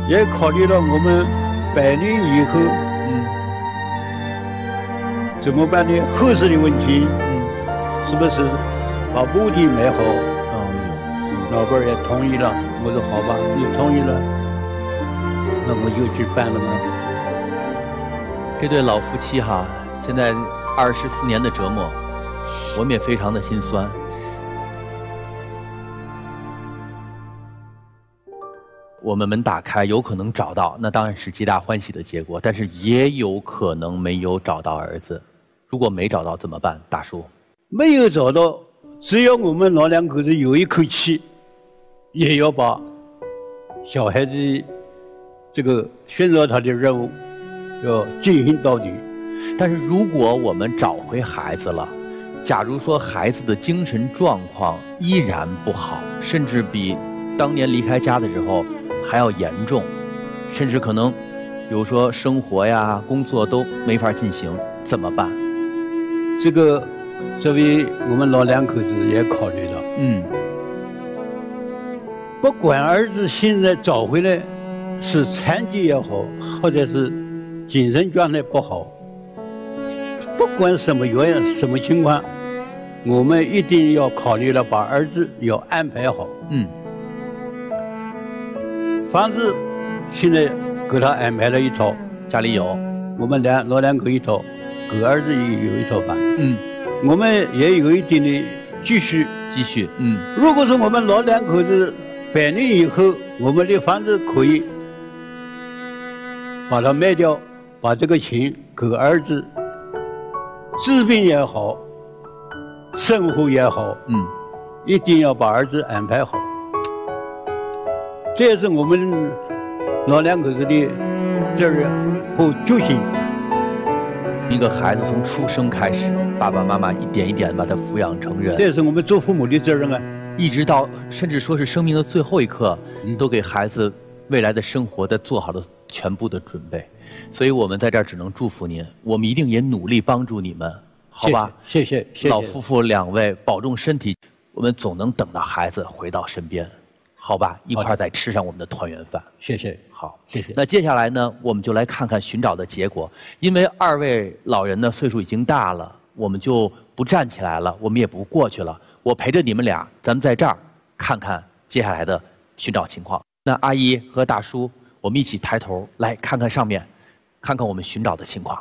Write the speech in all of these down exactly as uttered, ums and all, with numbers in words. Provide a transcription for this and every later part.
也考虑了我们百年以后， 嗯， 怎么办呢？后事的问题， 嗯， 是不是把墓地买好？ 哦， 老伴儿也同意了，我说好吧，你同意了，那我就去办了嘛。 这对老夫妻哈，现在二十四年的折磨，我们也非常的心酸。我们门打开，有可能找到，那当然是皆大欢喜的结果，但是也有可能没有找到儿子。如果没找到怎么办，大叔？ 没有找到，只要我们老两口子有一口气，也要把小孩子这个寻找他的任务要进行到底。 但是如果我们找回孩子了，假如说孩子的精神状况依然不好，甚至比当年离开家的时候还要严重，甚至可能比如说生活呀工作都没法进行，怎么办？ 这个作为我们老两口子也考虑了， 嗯， 不管儿子现在找回来是残疾也好，或者是精神状态不好，不管什么原因什么情况，我们一定要考虑了把儿子要安排好。 嗯， 房子现在给他安排了一套， 家里有， 我们两老两口一套，给儿子也有一套房。 嗯， 我们也有一定的积蓄。 积蓄，嗯， 如果是我们老两口子百年以后，我们的房子可以把它卖掉，把这个钱给儿子治病也好，生活也好， 嗯， 一定要把儿子安排好。这也是我们老两口子的责任和决心。 一个孩子从出生开始，爸爸妈妈一点一点把他抚养成人， 这也是我们做父母的责任啊。 一直到甚至说是生命的最后一刻， 嗯、 都给孩子未来的生活在做好了全部的准备。所以我们在这儿只能祝福您，我们一定也努力帮助你们，好吧？ 谢谢，谢谢。 老夫妇两位保重身体，我们总能等到孩子回到身边，好吧？一块儿再吃上我们的团圆饭。 谢谢， 好， 谢谢。 那接下来呢，我们就来看看寻找的结果。因为二位老人呢岁数已经大了，我们就不站起来了，我们也不过去了。我陪着你们俩，咱们在这儿看看接下来的寻找情况。那阿姨和大叔，我们一起抬头来看看上面，看看我们寻找的情况。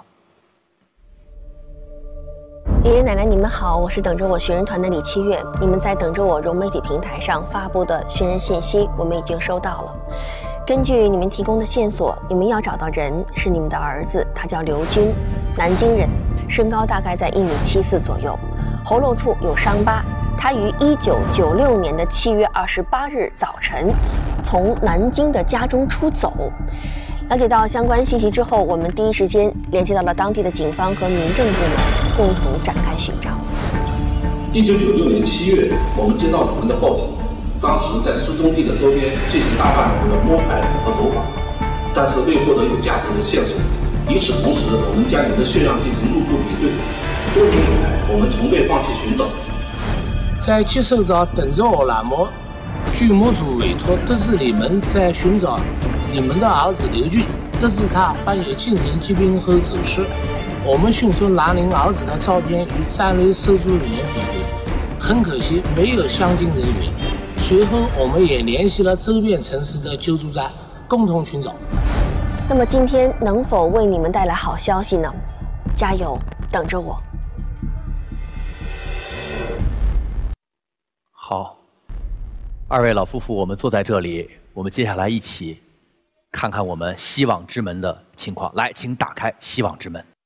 爷爷奶奶，你们好，我是等着我寻人团的李七月。你们在等着我融媒体平台上发布的寻人信息，我们已经收到了。根据你们提供的线索，你们要找到人是你们的儿子，他叫刘军，南京人，身高大概在一米七四左右，喉咙处有伤疤。他于一九九六年的七月二十八日早晨，从南京的家中出走。了解到相关信息之后，我们第一时间联系到了当地的警方和民政部门，共同展开寻找。 一九九六年七月，我们接到你们的报警，当时在失踪地的周边进行大范围的摸排和走访，但是未获得有价值的线索。与此同时，我们将你的血样进行入户比对，多年以来，我们从未放弃寻找。 在接受到等着我栏目据母组委托，得知你们在寻找你们的儿子刘俊，得知他患有精神疾病后走失，我们迅速拿您儿子的照片与站内搜助人员比对，很可惜没有相近人员。随后我们也联系了周边城市的救助站，共同寻找。 那么今天能否为你们带来好消息呢？加油，等着我。 好，二位老夫妇，我们坐在这里，我们接下来一起看看我们希望之门的情况。来，请打开希望之门。